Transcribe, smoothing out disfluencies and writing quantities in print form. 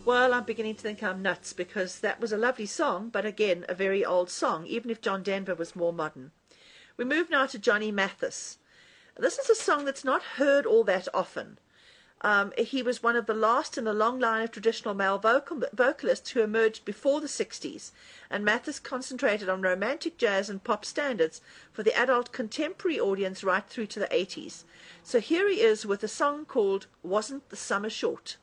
Well, I'm beginning to think I'm nuts because that was a lovely song, but again, a very old song, even if John Denver was more modern. We move now to Johnny Mathis. This is a song that's not heard all that often. He was one of the last in a long line of traditional male vocalists who emerged before the 60s, and Mathis concentrated on romantic jazz and pop standards for the adult contemporary audience right through to the 80s. So here he is with a song called Wasn't the Summer Short?